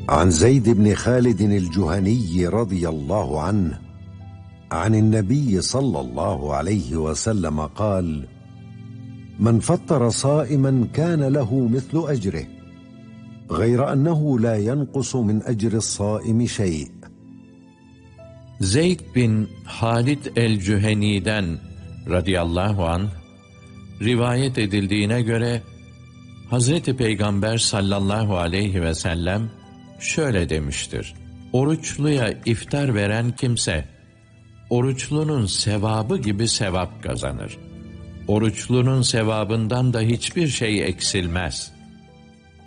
عن زيد بن خالد الجهني رضي الله عنه عن النبي صلى الله عليه وسلم قال: من فطر صائما كان له مثل أجره غير أنه لا ينقص من أجر الصائم شيء. Zeyd bin Halid el-Cüheni'den radıyallahu anh rivayet edildiğine göre Hazreti Peygamber sallallahu aleyhi ve sellem şöyle demiştir: oruçluya iftar veren kimse oruçlunun sevabı gibi sevap kazanır. Oruçlunun sevabından da hiçbir şey eksilmez.